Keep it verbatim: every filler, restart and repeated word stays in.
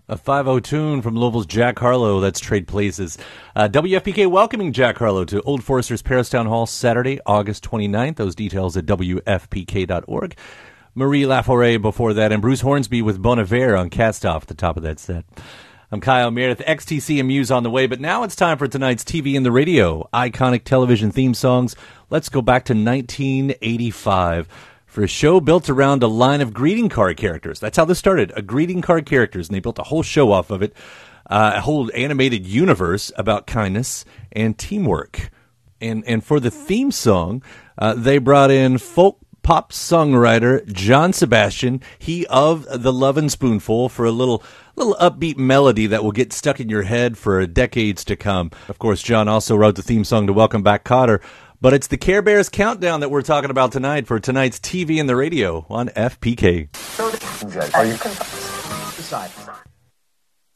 A five oh tune from Louisville's Jack Harlow. That's Trade Places. Uh, W F P K welcoming Jack Harlow to Old Forester's Paris Town Hall Saturday, August twenty-ninth. Those details at W F P K dot org. Marie Laforêt before that, and Bruce Hornsby with Bon Iver on Cast-Off at the top of that set. I'm Kyle Meredith, X T C and Muse on the way, but now it's time for tonight's T V and the Radio. Iconic television theme songs. Let's go back to nineteen eighty-five. For a show built around a line of greeting card characters. That's how this started, a greeting card characters, and they built a whole show off of it, uh, a whole animated universe about kindness and teamwork. And and for the theme song, uh, they brought in folk pop songwriter John Sebastian, he of The Lovin' Spoonful, for a little little upbeat melody that will get stuck in your head for decades to come. Of course, John also wrote the theme song to Welcome Back, Kotter. But it's the Care Bears Countdown that we're talking about tonight for tonight's T V and the Radio on F P K. Are you decide?